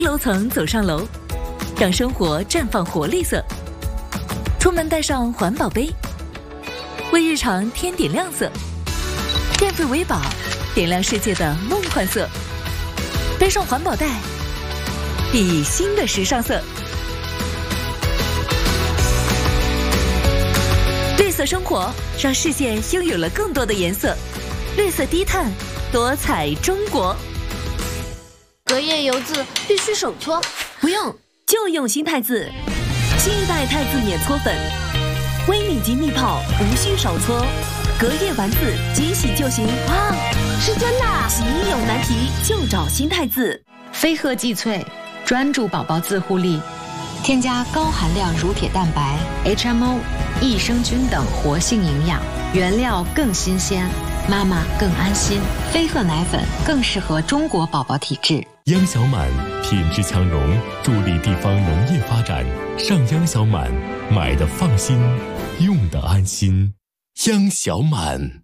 楼层走上楼，让生活绽放活力色。出门带上环保杯，为日常添点亮色。电费为宝，点亮世界的梦幻色。背上环保袋，熠熠新的时尚色。绿色生活让世界拥有了更多的颜色。绿色低碳，多彩中国。 隔夜油渍必须手搓， 不用，就用新太子。新一代太子免搓粉，微米级蜜泡，无需手搓。隔夜丸子即洗就行。 哇，是真的！ 洗衣有难题就找新太子。 飞鹤济萃，专注宝宝自护力，添加高含量乳铁蛋白、HMO、益生菌等活性营养，原料更新鲜，妈妈更安心。飞鹤奶粉更适合中国宝宝体质。 央小满品质强融，助力地方农业发展。上央小满，买的放心，用的安心。央小满。